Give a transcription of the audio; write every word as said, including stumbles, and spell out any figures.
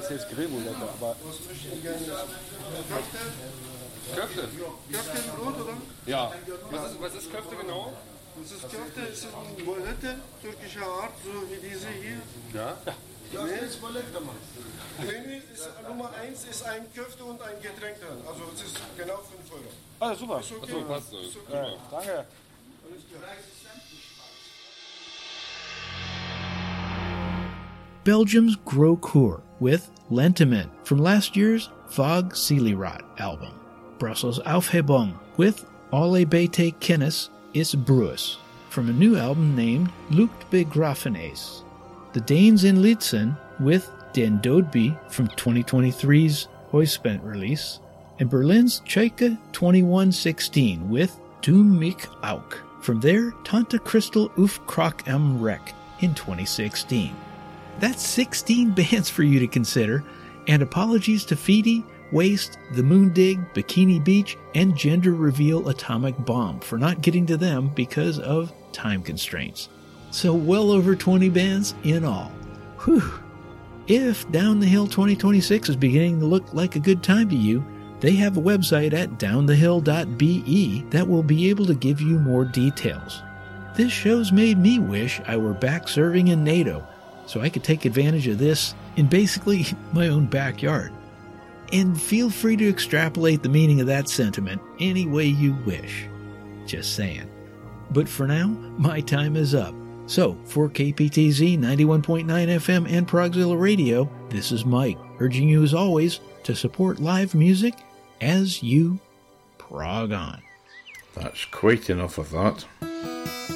meins heißt Grillbulette, aber... Was möchten Sie gerne essen? Köfte? Köfte? Köfte im Brot, oder? Ja. Was ist, was ist Köfte genau? Das ist Köfte, das ist eine Bulette, türkischer Art, so wie diese hier. Ja? Ja, das ist Bulette, Mann. Nee, nee, ist, Nummer eins ist ein Köfte und ein Getränk drin. Also es ist genau fünf Euro. Ah, super. Ist okay. Achso, passt so. Ja, danke. Belgium's Groscour with Lentiment from last year's Vogue Seelyrot album. Brussels Aufhebung with Alle Bete Kennis is Bruis from a new album named Lucht Begrafenes. The Danes in Litzen with Den Dodeby from twenty twenty-three's Heuspent release, and Berlin's Tscheke twenty-one sixteen with Du mich auch from their Tante Christel Uf Krok am Reck in twenty sixteen. That's sixteen bands for you to consider, and apologies to Feedy, Waste, The Moondig, Bikini Beach, and Gender Reveal Atomic Bomb for not getting to them because of time constraints. So well over twenty bands in all. Whew. If Down the Hill twenty twenty-six is beginning to look like a good time to you, they have a website at down the hill dot b e that will be able to give you more details. This show's made me wish I were back serving in NATO, so I could take advantage of this in basically my own backyard. And feel free to extrapolate the meaning of that sentiment any way you wish. Just saying. But for now, my time is up. So, for K P T Z ninety-one point nine F M and Progzilla Radio, this is Mike, urging you as always to support live music as you prog on. That's quite enough of that.